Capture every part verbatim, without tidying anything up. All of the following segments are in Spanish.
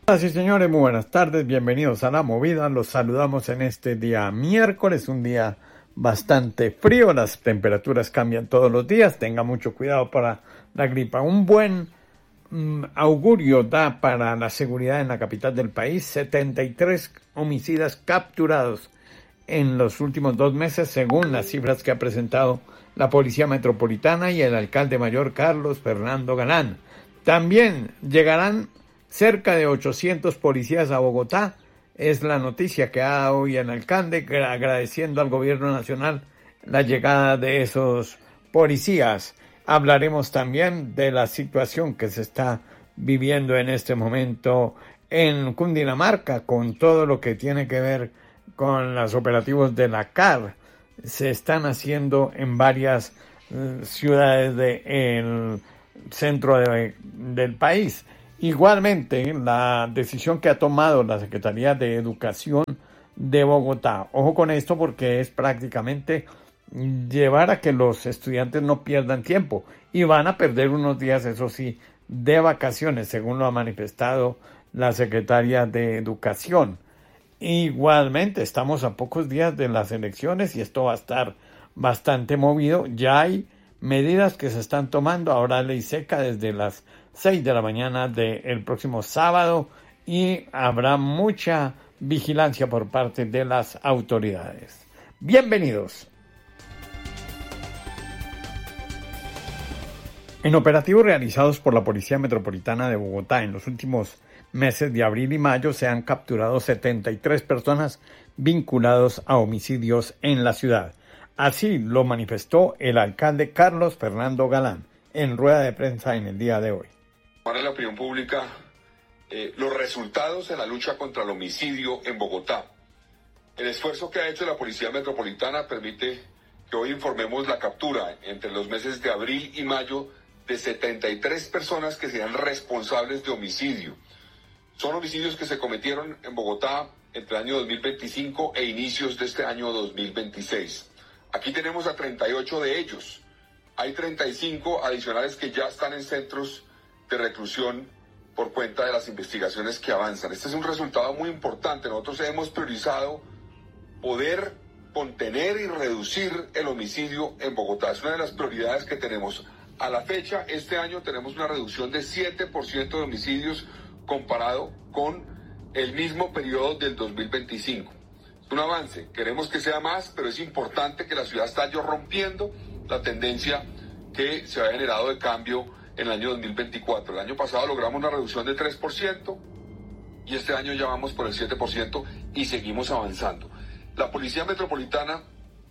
Así, señores, muy buenas tardes, bienvenidos a La Movida. Los saludamos en este día miércoles, un día bastante frío, las temperaturas cambian todos los días, tenga mucho cuidado para la gripa. Un buen mm, augurio da para la seguridad en la capital del país: setenta y tres homicidas capturados en los últimos dos meses, según las cifras que ha presentado la Policía Metropolitana y el alcalde mayor Carlos Fernando Galán. También llegarán cerca de ochocientos policías a Bogotá, es la noticia que ha dado hoy el alcalde, agradeciendo al gobierno nacional la llegada de esos policías. Hablaremos también de la situación que se está viviendo en este momento en Cundinamarca, con todo lo que tiene que ver con los operativos de la C A R. Se están haciendo en varias uh, ciudades del centro de, del país. Igualmente, la decisión que ha tomado la Secretaría de Educación de Bogotá, ojo con esto porque es prácticamente llevar a que los estudiantes no pierdan tiempo y van a perder unos días, eso sí, de vacaciones, según lo ha manifestado la Secretaría de Educación. Igualmente, estamos a pocos días de las elecciones y esto va a estar bastante movido. Ya hay medidas que se están tomando, ahora ley seca desde las seis de la mañana del próximo sábado y habrá mucha vigilancia por parte de las autoridades. Bienvenidos. En operativos realizados por la Policía Metropolitana de Bogotá en los últimos meses de abril y mayo se han capturado setenta y tres personas vinculados a homicidios en la ciudad. Así lo manifestó el alcalde Carlos Fernando Galán en rueda de prensa en el día de hoy. Para la opinión pública, eh, los resultados en la lucha contra el homicidio en Bogotá. El esfuerzo que ha hecho la Policía Metropolitana permite que hoy informemos la captura entre los meses de abril y mayo de setenta y tres personas que sean responsables de homicidio. Son homicidios que se cometieron en Bogotá entre el año dos mil veinticinco e inicios de este año dos mil veintiséis. Aquí tenemos a treinta y ocho de ellos. Hay treinta y cinco adicionales que ya están en centros de reclusión por cuenta de las investigaciones que avanzan. Este es un resultado muy importante. Nosotros hemos priorizado poder contener y reducir el homicidio en Bogotá. Es una de las prioridades que tenemos. A la fecha, este año tenemos una reducción de siete por ciento de homicidios comparado con el mismo periodo del dos mil veinticinco. Es un avance. Queremos que sea más, pero es importante que la ciudad está yo rompiendo la tendencia que se ha generado de cambio en el año dos mil veinticuatro. El año pasado logramos una reducción de tres por ciento y este año ya vamos por el siete por ciento y seguimos avanzando. La Policía Metropolitana,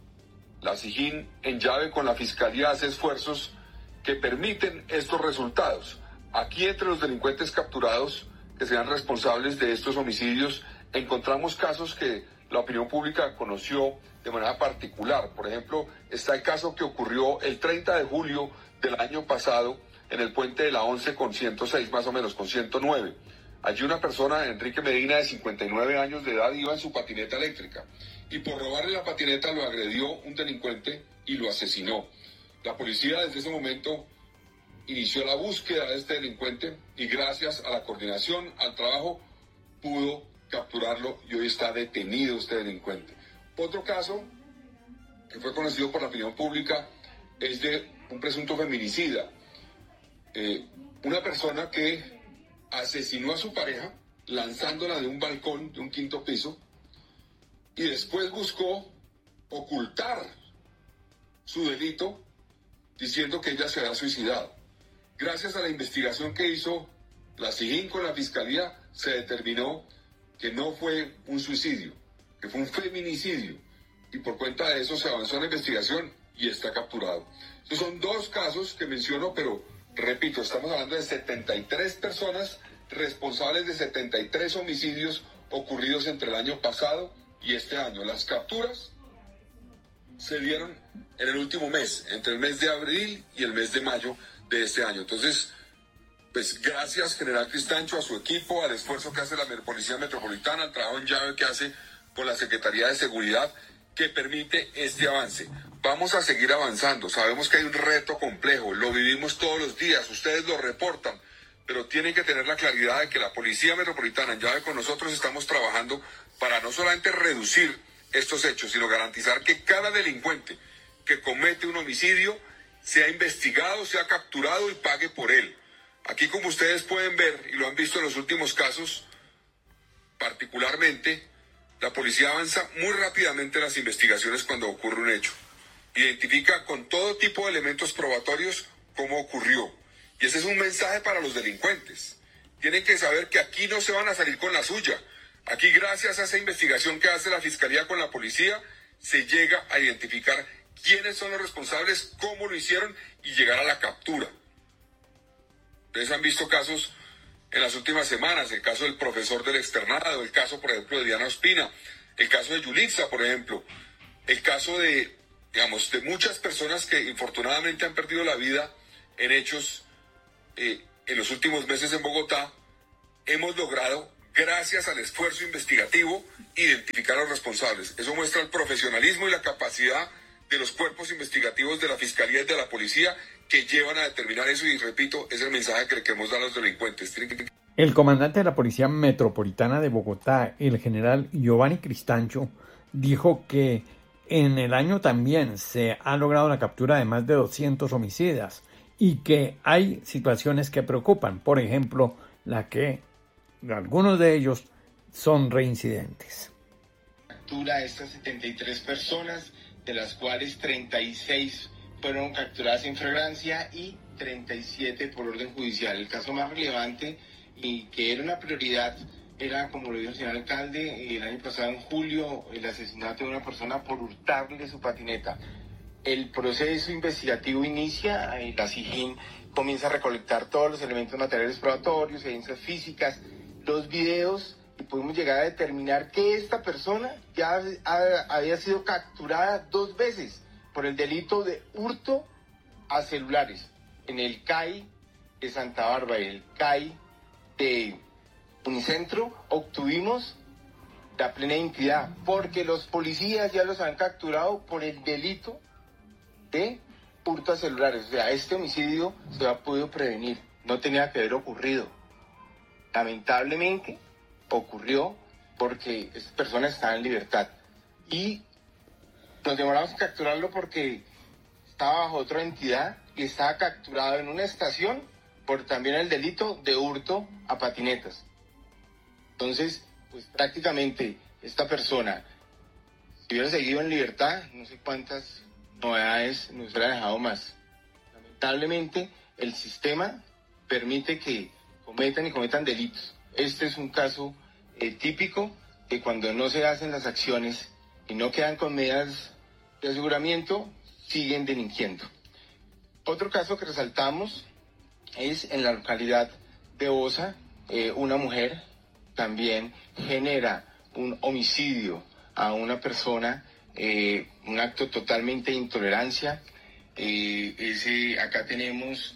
la SIJIN, en llave con la Fiscalía, hace esfuerzos que permiten estos resultados. Aquí, entre los delincuentes capturados que sean responsables de estos homicidios, encontramos casos que la opinión pública conoció de manera particular. Por ejemplo, está el caso que ocurrió el treinta de julio del año pasado en el puente de la once con ciento seis, más o menos, con ciento nueve. Allí una persona, Enrique Medina, de cincuenta y nueve años de edad, iba en su patineta eléctrica y por robarle la patineta lo agredió un delincuente y lo asesinó. La policía desde ese momento inició la búsqueda de este delincuente y gracias a la coordinación, al trabajo, pudo capturarlo y hoy está detenido este delincuente. Otro caso que fue conocido por la opinión pública es de un presunto feminicida. Eh, una persona que asesinó a su pareja lanzándola de un balcón de un quinto piso y después buscó ocultar su delito diciendo que ella se había suicidado. Gracias a la investigación que hizo la SIJIN con la Fiscalía, se determinó que no fue un suicidio, que fue un feminicidio, y por cuenta de eso se avanzó en la investigación y está capturado. Estos son dos casos que menciono, pero repito, estamos hablando de setenta y tres personas responsables de setenta y tres homicidios ocurridos entre el año pasado y este año. Las capturas se dieron en el último mes, entre el mes de abril y el mes de mayo de este año. Entonces, pues gracias, General Cristancho, a su equipo, al esfuerzo que hace la Policía Metropolitana, al trabajo en llave que hace con la Secretaría de Seguridad, que permite este avance. Vamos a seguir avanzando. Sabemos que hay un reto complejo, lo vivimos todos los días, ustedes lo reportan, pero tienen que tener la claridad de que la Policía Metropolitana, en llave con nosotros, estamos trabajando para no solamente reducir estos hechos, sino garantizar que cada delincuente que comete un homicidio sea investigado, sea capturado y pague por él. Aquí, como ustedes pueden ver, y lo han visto en los últimos casos, particularmente, la policía avanza muy rápidamente en las investigaciones cuando ocurre un hecho. Identifica con todo tipo de elementos probatorios cómo ocurrió. Y ese es un mensaje para los delincuentes. Tienen que saber que aquí no se van a salir con la suya. Aquí, gracias a esa investigación que hace la Fiscalía con la policía, se llega a identificar quiénes son los responsables, cómo lo hicieron y llegar a la captura. Ustedes han visto casos en las últimas semanas, el caso del profesor del externado, el caso, por ejemplo, de Diana Ospina, el caso de Yulitza, por ejemplo, el caso de, digamos, de muchas personas que infortunadamente han perdido la vida en hechos eh, en los últimos meses en Bogotá. Hemos logrado, gracias al esfuerzo investigativo, identificar a los responsables. Eso muestra el profesionalismo y la capacidad de los cuerpos investigativos de la Fiscalía y de la Policía, que llevan a determinar eso, y repito, es el mensaje que le queremos dar a los delincuentes. Que... El comandante de la Policía Metropolitana de Bogotá, el general Giovanni Cristancho, dijo que en el año también se ha logrado la captura de más de doscientos homicidas y que hay situaciones que preocupan, por ejemplo, la que algunos de ellos son reincidentes. Captura a estas setenta y tres personas, de las cuales treinta y seis fueron capturadas en flagrancia y treinta y siete por orden judicial. El caso más relevante y que era una prioridad era, como lo dijo el señor alcalde, el año pasado en julio, el asesinato de una persona por hurtarle su patineta. El proceso investigativo inicia, y la SIJIN comienza a recolectar todos los elementos materiales probatorios, evidencias físicas, los videos, y pudimos llegar a determinar que esta persona ya había sido capturada dos veces por el delito de hurto a celulares en el C A I de Santa Bárbara y el C A I de Unicentro. Obtuvimos la plena identidad porque los policías ya los han capturado por el delito de hurto a celulares. O sea, este homicidio se ha podido prevenir, no tenía que haber ocurrido. Lamentablemente ocurrió porque esta persona estaba en libertad y nos demoramos en capturarlo porque estaba bajo otra entidad y estaba capturado en una estación por también el delito de hurto a patinetas. Entonces, pues prácticamente esta persona, si hubiera seguido en libertad, no sé cuántas novedades nos hubiera dejado más. Lamentablemente, el sistema permite que cometan y cometan delitos. Este es un caso eh, típico que cuando no se hacen las acciones y no quedan con medidas de aseguramiento, siguen delinquiendo. Otro caso que resaltamos es en la localidad de Osa, eh, una mujer también genera un homicidio a una persona, eh, un acto totalmente de intolerancia. Eh, ese, acá tenemos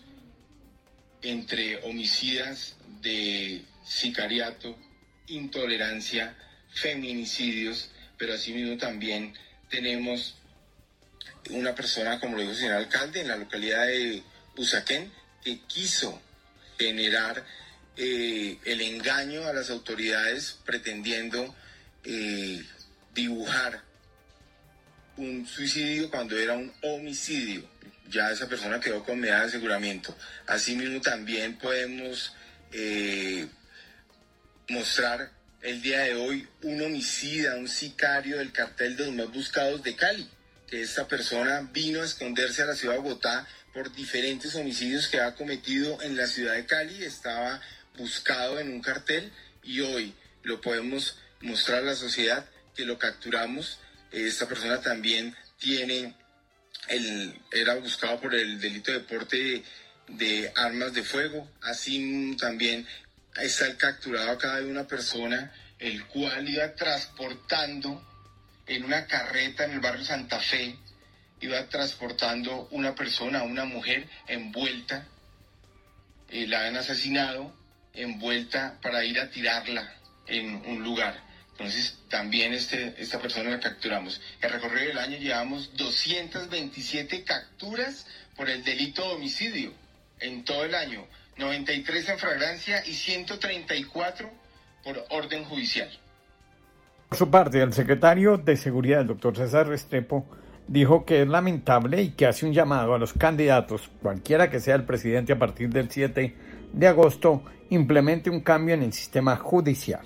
entre homicidas de sicariato, intolerancia, feminicidios, pero asimismo también tenemos una persona, como lo dijo el señor alcalde, en la localidad de Usaquén, que quiso generar eh, el engaño a las autoridades pretendiendo eh, dibujar un suicidio cuando era un homicidio. Ya esa persona quedó con medida de aseguramiento. Asimismo también podemos eh, mostrar el día de hoy un homicida, un sicario del cartel de los más buscados de Cali, que esta persona vino a esconderse a la ciudad de Bogotá por diferentes homicidios que ha cometido en la ciudad de Cali. Estaba buscado en un cartel y hoy lo podemos mostrar a la sociedad que lo capturamos. Esta persona también tiene el, era buscado por el delito de porte de, de armas de fuego. Así también está el capturado acá de una persona el cual iba transportando en una carreta en el barrio Santa Fe, iba transportando una persona, una mujer envuelta, eh, la habían asesinado, envuelta para ir a tirarla en un lugar. Entonces también este, esta persona la capturamos. El recorrido del año llevamos doscientas veintisiete capturas por el delito de homicidio en todo el año. noventa y tres en flagrancia y ciento treinta y cuatro por orden judicial. Por su parte, el secretario de Seguridad, el doctor César Restrepo, dijo que es lamentable y que hace un llamado a los candidatos, cualquiera que sea el presidente a partir del siete de agosto, implemente un cambio en el sistema judicial.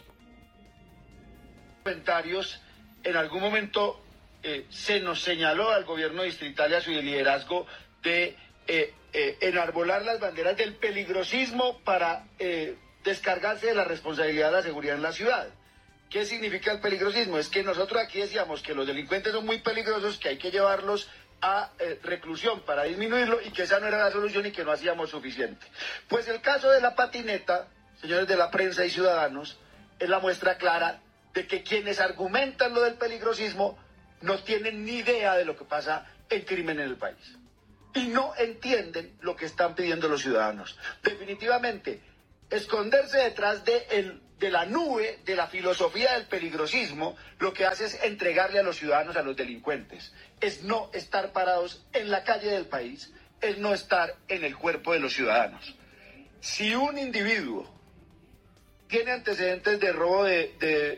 Comentarios, en algún momento eh, se nos señaló al gobierno distrital y a su liderazgo de eh, eh, enarbolar las banderas del peligrosismo para eh, descargarse de la responsabilidad de la seguridad en la ciudad. ¿Qué significa el peligrosismo? Es que nosotros aquí decíamos que los delincuentes son muy peligrosos, que hay que llevarlos a eh, reclusión para disminuirlo y que esa no era la solución y que no hacíamos suficiente. Pues el caso de la patineta, señores de la prensa y ciudadanos, es la muestra clara de que quienes argumentan lo del peligrosismo no tienen ni idea de lo que pasa en crimen en el país. Y no entienden lo que están pidiendo los ciudadanos. Definitivamente, esconderse detrás de, el, de la nube de la filosofía del peligrosismo, lo que hace es entregarle a los ciudadanos a los delincuentes. Es no estar parados en la calle del país, es no estar en el cuerpo de los ciudadanos. Si un individuo tiene antecedentes de robo de, de,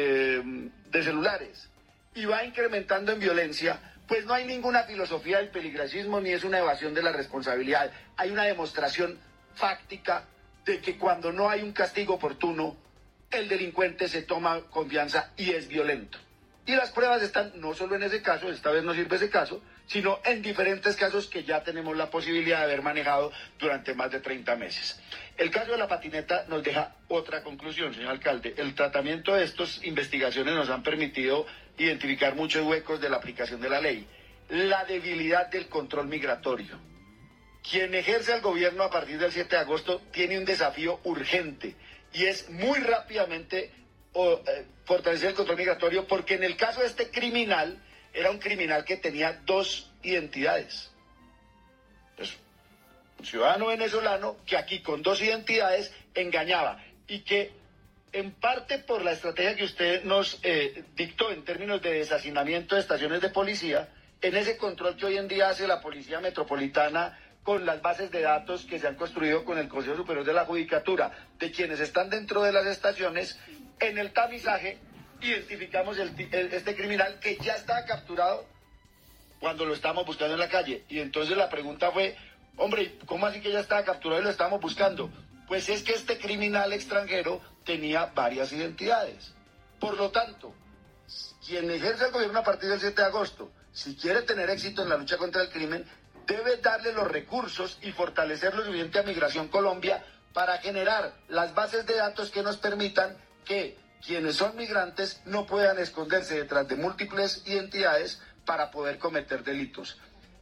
de, de celulares y va incrementando en violencia, pues no hay ninguna filosofía del peligrosismo ni es una evasión de la responsabilidad. Hay una demostración fáctica de que cuando no hay un castigo oportuno, el delincuente se toma confianza y es violento. Y las pruebas están no solo en ese caso, esta vez no sirve ese caso, sino en diferentes casos que ya tenemos la posibilidad de haber manejado durante más de treinta meses. El caso de la patineta nos deja otra conclusión, señor alcalde. El tratamiento de estas investigaciones nos han permitido identificar muchos huecos de la aplicación de la ley. La debilidad del control migratorio. Quien ejerce el gobierno a partir del siete de agosto tiene un desafío urgente y es muy rápidamente o, eh, fortalecer el control migratorio, porque en el caso de este criminal, era un criminal que tenía dos identidades. Entonces, un ciudadano venezolano que aquí con dos identidades engañaba y que en parte por la estrategia que usted nos eh, dictó en términos de deshacinamiento de estaciones de policía, en ese control que hoy en día hace la Policía Metropolitana con las bases de datos que se han construido con el Consejo Superior de la Judicatura, de quienes están dentro de las estaciones, en el tamizaje identificamos el, el, este criminal que ya estaba capturado cuando lo estábamos buscando en la calle. Y entonces la pregunta fue, hombre, ¿cómo así que ya estaba capturado y lo estábamos buscando? Pues es que este criminal extranjero tenía varias identidades. Por lo tanto, quien ejerce el gobierno a partir del siete de agosto, si quiere tener éxito en la lucha contra el crimen, debe darle los recursos y fortalecer lo suficiente a Migración Colombia para generar las bases de datos que nos permitan que quienes son migrantes no puedan esconderse detrás de múltiples identidades para poder cometer delitos.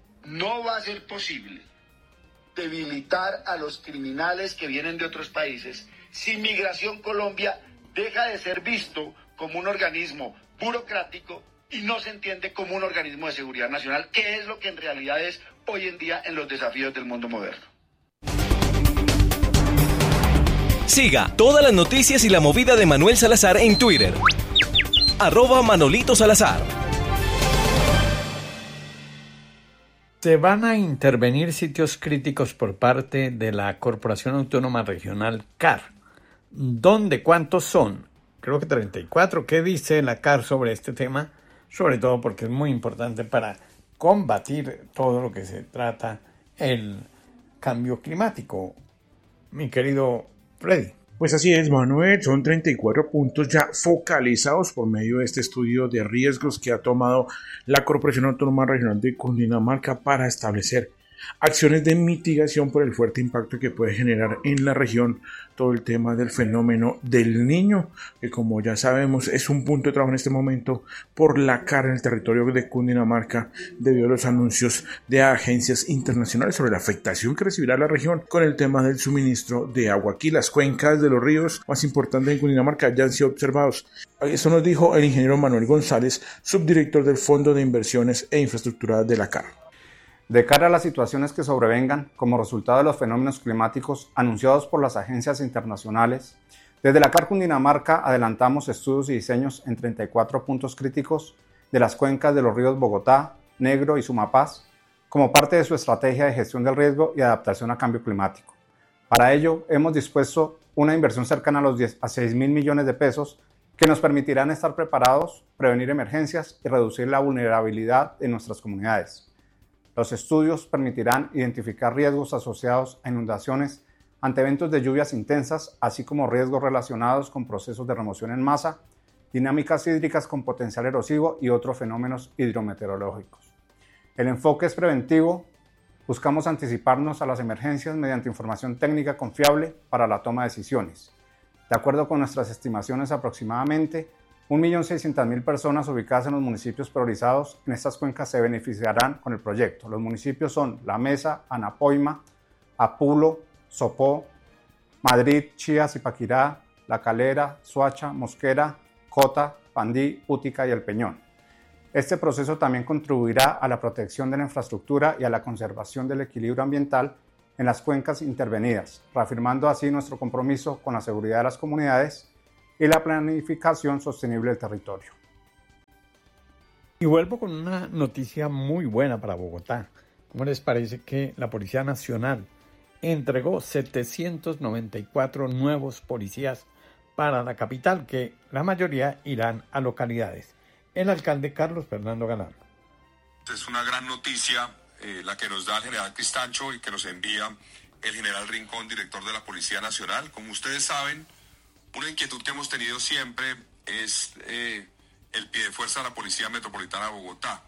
No va a ser posible debilitar a los criminales que vienen de otros países si Migración Colombia deja de ser visto como un organismo burocrático y no se entiende como un organismo de seguridad nacional, que es lo que en realidad es hoy en día en los desafíos del mundo moderno. Siga todas las noticias y la movida de Manuel Salazar en Twitter. Arroba Manolito Salazar. Se van a intervenir sitios críticos por parte de la Corporación Autónoma Regional C A R. ¿Dónde? ¿Cuántos son? Creo que treinta y cuatro. ¿Qué dice la C A R sobre este tema? Sobre todo porque es muy importante para combatir todo lo que se trata el cambio climático. Mi querido Freddy. Pues así es, Manuel, son treinta y cuatro puntos ya focalizados por medio de este estudio de riesgos que ha tomado la Corporación Autónoma Regional de Cundinamarca para establecer acciones de mitigación por el fuerte impacto que puede generar en la región todo el tema del fenómeno del Niño, que como ya sabemos es un punto de trabajo en este momento por la C A R en el territorio de Cundinamarca debido a los anuncios de agencias internacionales sobre la afectación que recibirá la región con el tema del suministro de agua. Aquí las cuencas de los ríos más importantes en Cundinamarca ya han sido observados. Eso nos dijo el ingeniero Manuel González, subdirector del Fondo de Inversiones e Infraestructura de la C A R. De cara a las situaciones que sobrevengan como resultado de los fenómenos climáticos anunciados por las agencias internacionales, desde la C A R Cundinamarca adelantamos estudios y diseños en treinta y cuatro puntos críticos de las cuencas de los ríos Bogotá, Negro y Sumapaz, como parte de su estrategia de gestión del riesgo y adaptación a cambio climático, Para ello, hemos dispuesto una inversión cercana a los diez a seis mil millones de pesos que nos permitirán estar preparados, prevenir emergencias y reducir la vulnerabilidad en nuestras comunidades. Los estudios permitirán identificar riesgos asociados a inundaciones ante eventos de lluvias intensas, así como riesgos relacionados con procesos de remoción en masa, dinámicas hídricas con potencial erosivo y otros fenómenos hidrometeorológicos. El enfoque es preventivo. Buscamos anticiparnos a las emergencias mediante información técnica confiable para la toma de decisiones. De acuerdo con nuestras estimaciones, aproximadamente un millón seiscientas mil personas ubicadas en los municipios priorizados en estas cuencas se beneficiarán con el proyecto. Los municipios son La Mesa, Anapoima, Apulo, Sopó, Madrid, Chía, Zipaquirá, La Calera, Soacha, Mosquera, Cota, Pandí, Útica y El Peñón. Este proceso también contribuirá a la protección de la infraestructura y a la conservación del equilibrio ambiental en las cuencas intervenidas, reafirmando así nuestro compromiso con la seguridad de las comunidades y la planificación sostenible del territorio. Y vuelvo con una noticia muy buena para Bogotá. ¿Cómo les parece que la Policía Nacional entregó setecientos noventa y cuatro nuevos policías para la capital, que la mayoría irán a localidades? El alcalde Carlos Fernando Galán. Es una gran noticia eh, la que nos da el general Cristancho y que nos envía el general Rincón, director de la Policía Nacional. Como ustedes saben, una inquietud que hemos tenido siempre es eh, el pie de fuerza de la Policía Metropolitana de Bogotá.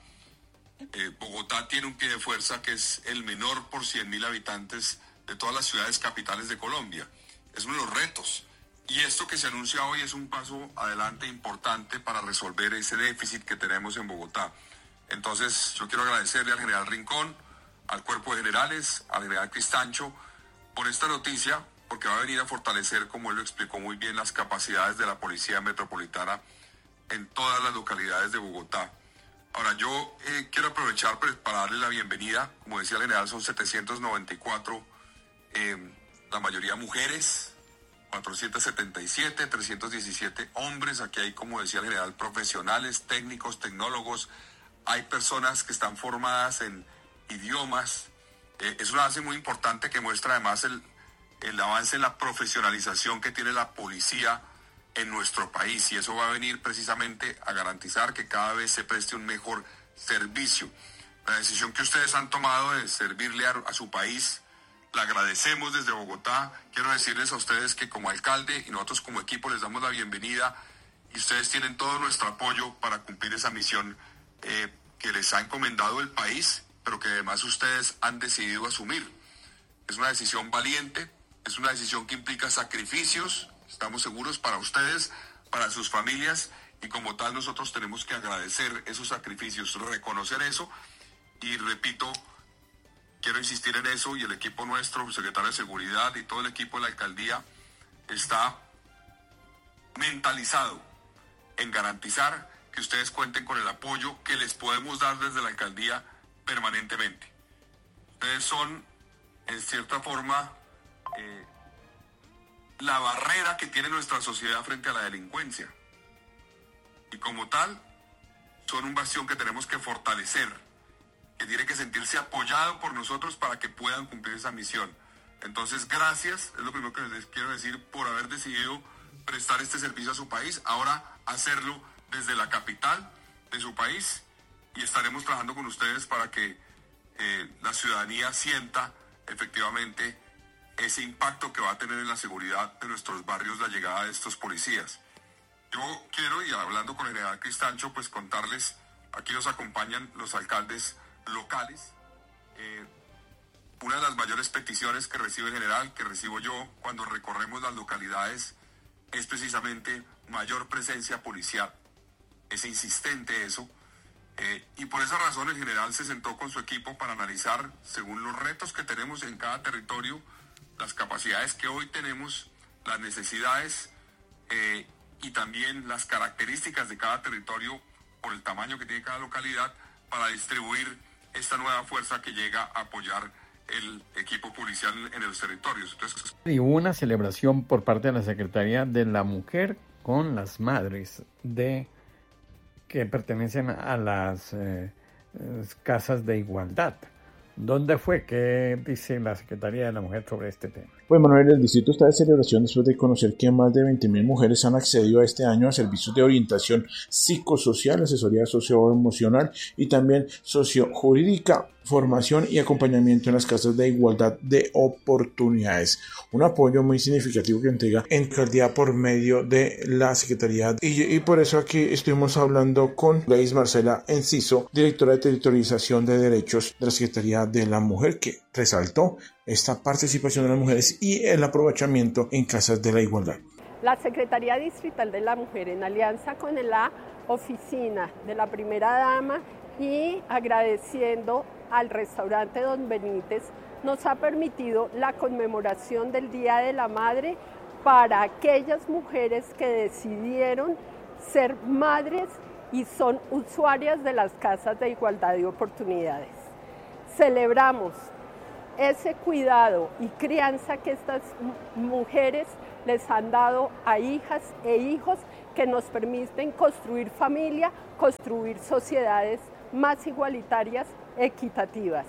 Eh, Bogotá tiene un pie de fuerza que es el menor por cien mil habitantes de todas las ciudades capitales de Colombia. Es uno de los retos. Y esto que se anuncia hoy es un paso adelante importante para resolver ese déficit que tenemos en Bogotá. Entonces, yo quiero agradecerle al general Rincón, al cuerpo de generales, al general Cristancho, por esta noticia, porque va a venir a fortalecer, como él lo explicó muy bien, las capacidades de la Policía Metropolitana en todas las localidades de Bogotá. Ahora, yo eh, quiero aprovechar pues, para darle la bienvenida. Como decía el general, son setecientos noventa y cuatro, eh, la mayoría mujeres, cuatrocientos setenta y siete, trescientos diecisiete hombres. Aquí hay, como decía el general, profesionales, técnicos, tecnólogos. Hay personas que están formadas en idiomas. Eh, es un avance muy importante que muestra además el, el avance en la profesionalización que tiene la policía en nuestro país, y eso va a venir precisamente a garantizar que cada vez se preste un mejor servicio. La decisión que ustedes han tomado de servirle a, a su país, la agradecemos desde Bogotá. Quiero decirles a ustedes que como alcalde y nosotros como equipo les damos la bienvenida y ustedes tienen todo nuestro apoyo para cumplir esa misión eh, que les ha encomendado el país, pero que además ustedes han decidido asumir. Es una decisión valiente, es una decisión que implica sacrificios, estamos seguros, para ustedes, para sus familias, y como tal nosotros tenemos que agradecer esos sacrificios, reconocer eso, y repito, quiero insistir en eso, y el equipo nuestro, el secretario de Seguridad y todo el equipo de la alcaldía está mentalizado en garantizar que ustedes cuenten con el apoyo que les podemos dar desde la alcaldía permanentemente. Ustedes son, en cierta forma, eh, la barrera que tiene nuestra sociedad frente a la delincuencia. Y como tal, son un bastión que tenemos que fortalecer, que tiene que sentirse apoyado por nosotros para que puedan cumplir esa misión. Entonces, gracias, es lo primero que les quiero decir, por haber decidido prestar este servicio a su país, ahora hacerlo desde la capital de su país, y estaremos trabajando con ustedes para que eh, la ciudadanía sienta efectivamente ese impacto que va a tener en la seguridad de nuestros barrios la llegada de estos policías. Yo quiero, y hablando con el general Cristancho, pues contarles, aquí nos acompañan los alcaldes locales. Eh, una de las mayores peticiones que recibe el general, que recibo yo cuando recorremos las localidades, es precisamente mayor presencia policial. Es insistente eso, eh, y por esa razón el general se sentó con su equipo para analizar, según los retos que tenemos en cada territorio, las capacidades que hoy tenemos, las necesidades eh, y también las características de cada territorio por el tamaño que tiene cada localidad, para distribuir esta nueva fuerza que llega a apoyar el equipo policial en los territorios. Entonces, y hubo una celebración por parte de la Secretaría de la Mujer con las madres de que pertenecen a las eh, casas de igualdad. ¿Dónde fue? ¿Qué dice la Secretaría de la Mujer sobre este tema? Pues Manuel, el distrito está de celebración después de conocer que más de veinte mil mujeres han accedido a este año a servicios de orientación psicosocial, asesoría socioemocional y también sociojurídica, formación y acompañamiento en las casas de igualdad de oportunidades. Un apoyo muy significativo que entrega en Alcaldía por medio de la Secretaría. Y, y por eso aquí estuvimos hablando con Grace Marcela Enciso, directora de Territorialización de Derechos de la Secretaría de la Mujer, que resaltó esta participación de las mujeres y el aprovechamiento en casas de la igualdad. La Secretaría Distrital de la Mujer, en alianza con la oficina de la Primera Dama y agradeciendo al restaurante Don Benítez, nos ha permitido la conmemoración del Día de la Madre para aquellas mujeres que decidieron ser madres y son usuarias de las casas de igualdad de oportunidades. Celebramos ese cuidado y crianza que estas mujeres les han dado a hijas e hijos que nos permiten construir familia, construir sociedades más igualitarias, equitativas.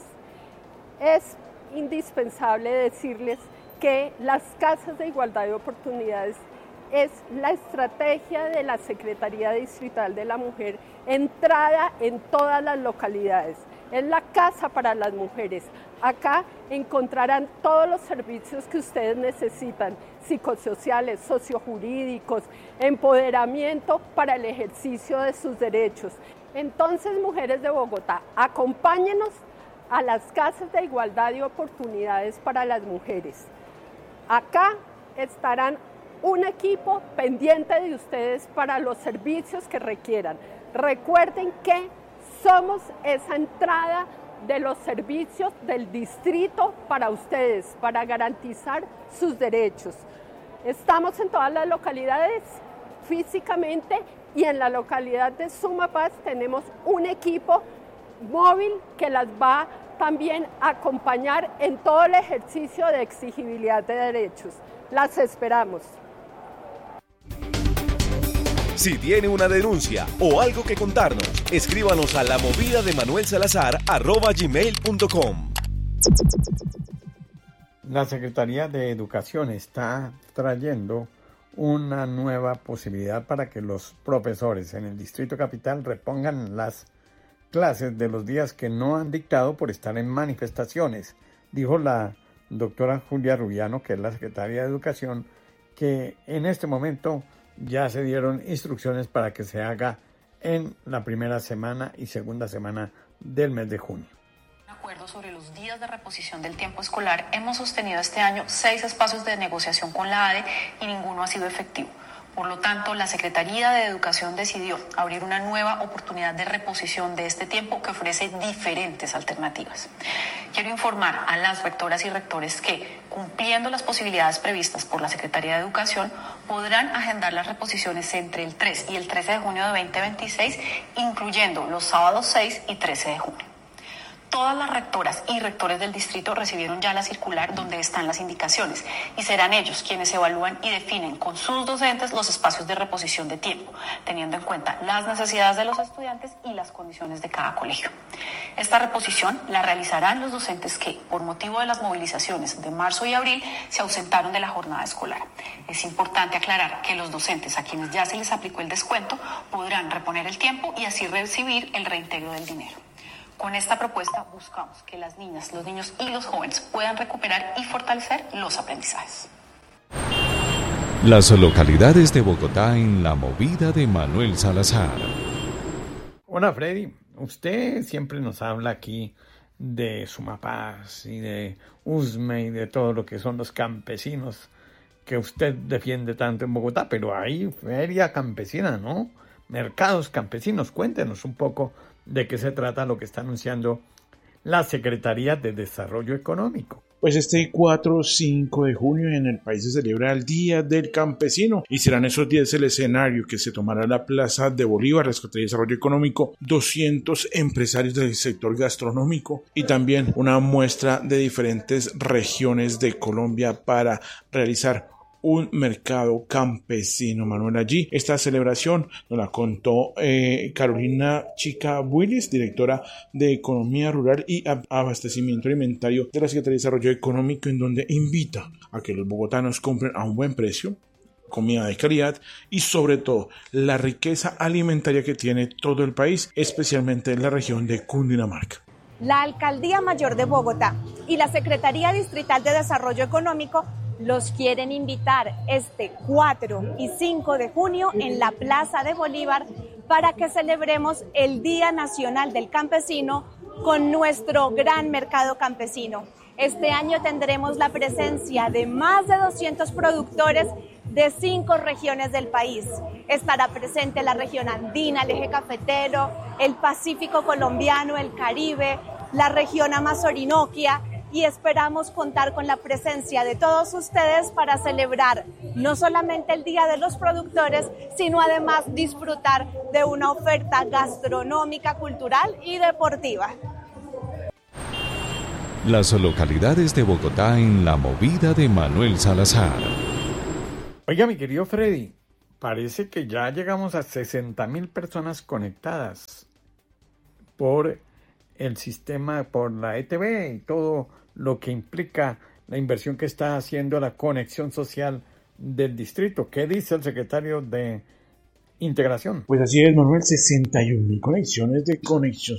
Es indispensable decirles que las casas de igualdad de oportunidades es la estrategia de la Secretaría Distrital de la Mujer entrada en todas las localidades. Es la casa para las mujeres. Acá encontrarán todos los servicios que ustedes necesitan, psicosociales, sociojurídicos, empoderamiento para el ejercicio de sus derechos. Entonces, mujeres de Bogotá, acompáñenos a las casas de igualdad de oportunidades para las mujeres. Acá estarán un equipo pendiente de ustedes para los servicios que requieran. Recuerden que somos esa entrada de los servicios del distrito para ustedes, para garantizar sus derechos. Estamos en todas las localidades físicamente y en la localidad de Sumapaz tenemos un equipo móvil que las va también a acompañar en todo el ejercicio de exigibilidad de derechos. Las esperamos. Si tiene una denuncia o algo que contarnos, escríbanos a la movida de Manuel Salazar arroba gmail punto com. La Secretaría de Educación está trayendo una nueva posibilidad para que los profesores en el Distrito Capital repongan las clases de los días que no han dictado por estar en manifestaciones. Dijo la doctora Julia Rubiano, que es la Secretaria de Educación, que en este momento ya se dieron instrucciones para que se haga en la primera semana y segunda semana del mes de junio. En acuerdo sobre los días de reposición del tiempo escolar, hemos sostenido este año seis espacios de negociación con la A D E y ninguno ha sido efectivo. Por lo tanto, la Secretaría de Educación decidió abrir una nueva oportunidad de reposición de este tiempo que ofrece diferentes alternativas. Quiero informar a las rectoras y rectores que, cumpliendo las posibilidades previstas por la Secretaría de Educación, podrán agendar las reposiciones entre el tres y el trece de junio de veinte veintiséis, incluyendo los sábados seis y trece de junio. Todas las rectoras y rectores del distrito recibieron ya la circular donde están las indicaciones y serán ellos quienes evalúan y definen con sus docentes los espacios de reposición de tiempo, teniendo en cuenta las necesidades de los estudiantes y las condiciones de cada colegio. Esta reposición la realizarán los docentes que, por motivo de las movilizaciones de marzo y abril, se ausentaron de la jornada escolar. Es importante aclarar que los docentes a quienes ya se les aplicó el descuento podrán reponer el tiempo y así recibir el reintegro del dinero. Con esta propuesta buscamos que las niñas, los niños y los jóvenes puedan recuperar y fortalecer los aprendizajes. Las localidades de Bogotá en la movida de Manuel Salazar. Hola Freddy, usted siempre nos habla aquí de Sumapaz y de Usme y de todo lo que son los campesinos que usted defiende tanto en Bogotá, pero hay feria campesina, ¿no? Mercados campesinos, cuéntenos un poco de qué se trata lo que está anunciando la Secretaría de Desarrollo Económico. Pues este cuatro cinco de junio en el país se celebra el Día del Campesino y serán esos días el escenario que se tomará la Plaza de Bolívar, la Secretaría de Desarrollo Económico, doscientos empresarios del sector gastronómico y también una muestra de diferentes regiones de Colombia para realizar un mercado campesino. Manuel, allí esta celebración nos la contó eh, Carolina Chica Willis, directora de Economía Rural y Abastecimiento Alimentario de la Secretaría de Desarrollo Económico, en donde invita a que los bogotanos compren a un buen precio, comida de calidad y sobre todo la riqueza alimentaria que tiene todo el país, especialmente en la región de Cundinamarca. La Alcaldía Mayor de Bogotá y la Secretaría Distrital de Desarrollo Económico los quieren invitar este cuatro y cinco de junio en la Plaza de Bolívar para que celebremos el Día Nacional del Campesino con nuestro gran mercado campesino. Este año tendremos la presencia de más de doscientos productores de cinco regiones del país. Estará presente la región andina, el eje cafetero, el Pacífico colombiano, el Caribe, la región amazorinoquia, y esperamos contar con la presencia de todos ustedes para celebrar no solamente el Día de los Productores, sino además disfrutar de una oferta gastronómica, cultural y deportiva. Las localidades de Bogotá en la movida de Manuel Salazar. Oiga, mi querido Freddy, parece que ya llegamos a sesenta mil personas conectadas por el sistema, por la E T V y todo lo que implica la inversión que está haciendo la conexión social del distrito. ¿Qué dice el secretario de Integración? Pues así es, Manuel, sesenta y un mil conexiones de conexión